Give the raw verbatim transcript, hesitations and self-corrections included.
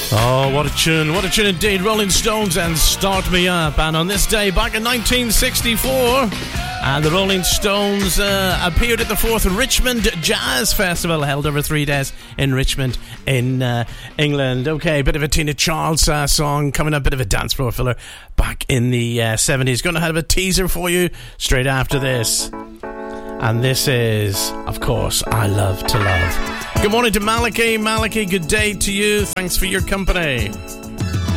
Oh, what a tune, what a tune indeed. Rolling Stones and Start Me Up. And on this day, back in nineteen sixty-four, and the Rolling Stones uh, appeared at the fourth Richmond Jazz Festival, held over three days in Richmond in uh, England. Okay, bit of a Tina Charles uh, song coming up, bit of a dance floor filler back in the uh, seventies. Going to have a teaser for you straight after this. And this is, of course, I Love to Love. Good morning to Malachi. Malachi, good day to you. Thanks for your company.